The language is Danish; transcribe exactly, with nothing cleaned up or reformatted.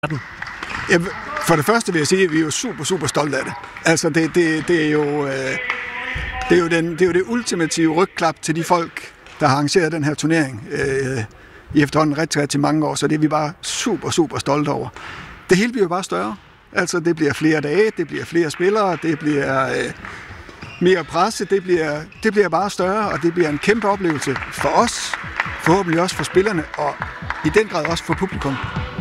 Ja, for det første vil jeg sige, at vi er jo super, super stolte af det. Altså, det, det, det, er, jo, øh, det, er, jo den, det er jo det ultimative rygklap til de folk, der har arrangeret den her turnering øh, i efterhånden rigtig, rigtig mange år, så det er vi bare super, super stolte over. Det hele bliver jo bare større. Altså, det bliver flere dage, det bliver flere spillere, det bliver øh, mere presse, det bliver, det bliver bare større, og det bliver en kæmpe oplevelse for os, forhåbentlig også for spillerne, og i den grad også for publikum.